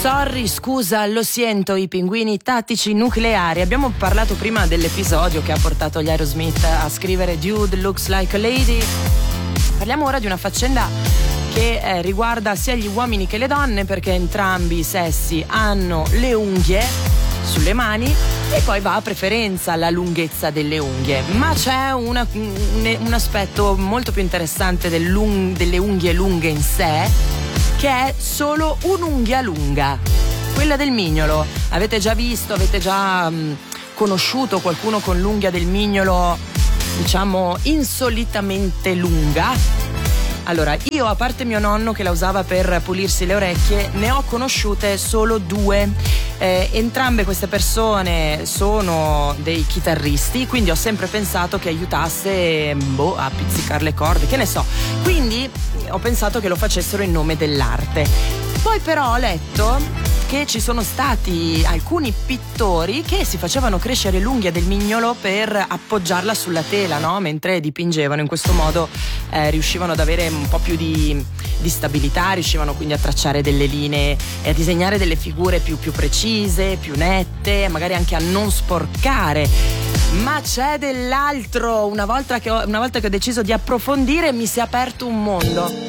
Sorry, scusa, lo sento, i pinguini tattici nucleari. Abbiamo parlato prima dell'episodio che ha portato gli Aerosmith a scrivere Dude Looks Like a Lady. Parliamo ora di una faccenda che riguarda sia gli uomini che le donne, perché entrambi i sessi hanno le unghie sulle mani e poi va a preferenza la lunghezza delle unghie. Ma c'è un aspetto molto più interessante delle unghie lunghe in sé, che è solo un'unghia lunga, quella del mignolo. Avete già visto, avete già conosciuto qualcuno con l'unghia del mignolo, diciamo, insolitamente lunga? Allora, io, a parte mio nonno che la usava per pulirsi le orecchie, ne ho conosciute solo due. Entrambe queste persone sono dei chitarristi, quindi ho sempre pensato che aiutasse a pizzicare le corde, che ne so. Quindi ho pensato che lo facessero in nome dell'arte. Poi però ho letto che ci sono stati alcuni pittori che si facevano crescere l'unghia del mignolo per appoggiarla sulla tela, no? Mentre dipingevano. In questo modo riuscivano ad avere un po' più di stabilità, riuscivano quindi a tracciare delle linee e a disegnare delle figure più precise, più nette, magari anche a non sporcare. Ma c'è dell'altro. Una volta che ho deciso di approfondire, mi si è aperto un mondo.